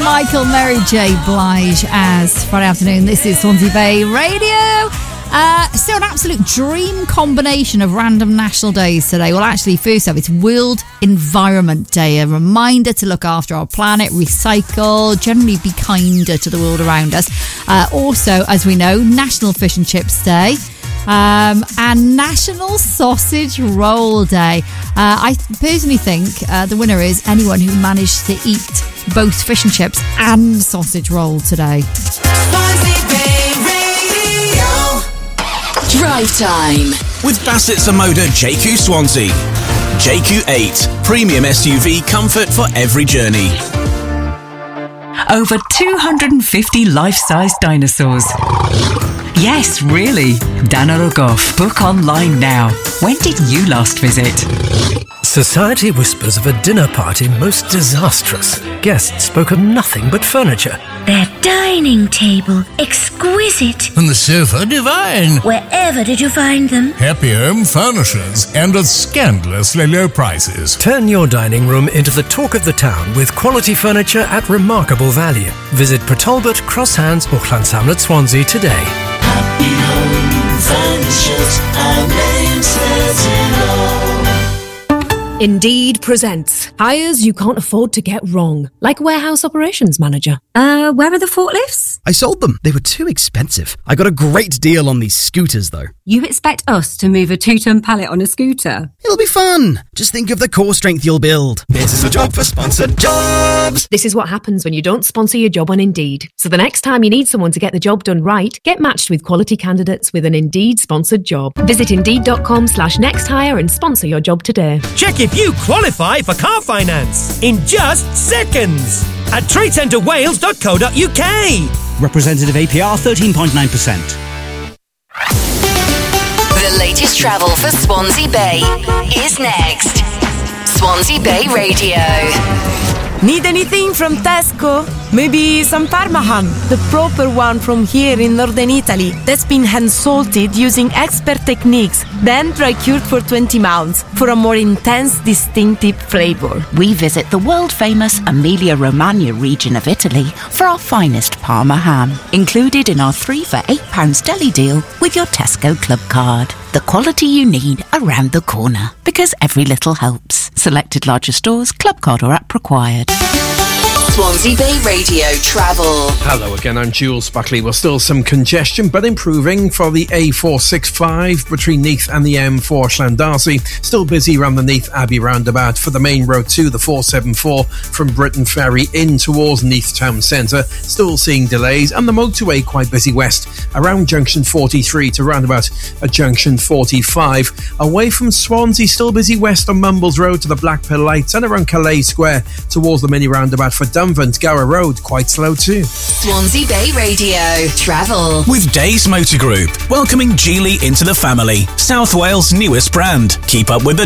Michael, Mary J. Blige as Friday afternoon. This is Swansea Bay Radio. Still an absolute dream combination of random national days today. Well, actually, first up, it's World Environment Day, a reminder to look after our planet, recycle, generally be kinder to the world around us. Also, as we know, National Fish and Chips Day. And National Sausage Roll Day. I personally think the winner is anyone who managed to eat both fish and chips and sausage roll today. Drive time with Bassett Zamoda JQ Swansea. JQ8 Premium SUV comfort for every journey. Over 250 life-size dinosaurs. Yes, really. Dana Rogoff. Book online now. When did you last visit? Society whispers of a dinner party most disastrous. Guests spoke of nothing but furniture. Their dining table, exquisite. And the sofa, divine. Wherever did you find them? Happy Home Furnishers, and at scandalously low prices. Turn your dining room into the talk of the town with quality furniture at remarkable value. Visit Pertalbert, Crosshands or Llansamlet, Swansea today. Happy Home Furnishers, our name says it all. Indeed presents hires you can't afford to get wrong, like warehouse operations manager. Where are the forklifts? I sold them. They were too expensive. I got a great deal on these scooters, though. You expect us to move a 2-ton pallet on a scooter? It'll be fun. Just think of the core strength you'll build. This is a job for sponsored jobs. This is what happens when you don't sponsor your job on Indeed. So the next time you need someone to get the job done right, get matched with quality candidates with an Indeed sponsored job. Visit Indeed.com/nexthire and sponsor your job today. Check if you qualify for car finance in just seconds at tradecentrewales.co.uk. Representative APR 13.9%. The latest travel for Swansea Bay is next. Swansea Bay Radio. Need anything from Tesco? Maybe some Parma ham, the proper one from here in northern Italy, that's been hand-salted using expert techniques, then dry-cured for 20 months for a more intense, distinctive flavour. We visit the world-famous Emilia-Romagna region of Italy for our finest Parma ham, included in our 3 for £8 deli deal with your Tesco Club card. The quality you need around the corner, because every little helps. Selected larger stores, club card or app required. Swansea Bay Radio Travel. Hello again, I'm Jules Buckley. Well, still some congestion, but improving for the A465 between Neath and the M4 Llandarcy. Still busy around the Neath Abbey roundabout. For the main road to the 474 from Britain Ferry in towards Neath Town Centre. Still seeing delays, and the motorway quite busy west around junction 43 to roundabout at junction 45. Away from Swansea, still busy west on Mumbles Road to the Blackpill Lights and around Calais Square towards the mini roundabout for Dunvant Gower Road, quite slow too. Swansea Bay Radio Travel with Days Motor Group, welcoming Geely into the family. South Wales' newest brand. Keep up with the